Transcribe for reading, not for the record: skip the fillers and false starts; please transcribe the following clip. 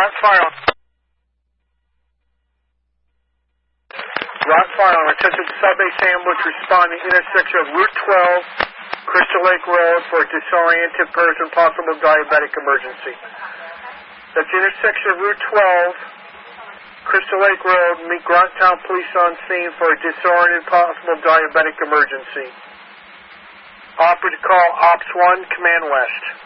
Rockfire. Rockfire on attempted sub-base ambush responding intersection of Route 12, Crystal Lake Road for a disoriented person, possible diabetic emergency. That's the intersection of Route 12, Crystal Lake Road, meet Granttown Police on scene for a disoriented possible diabetic emergency. Operator call Ops 1, Command West.